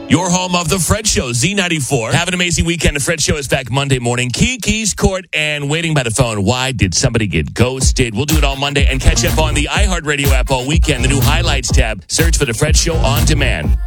Your home of The Fred Show, Z94. Have an amazing weekend. The Fred Show is back Monday morning. Kiki's Court and waiting by the phone. Why did somebody get ghosted? We'll do it all Monday and catch up on the iHeartRadio app all weekend. The new highlights tab. Search for The Fred Show on demand.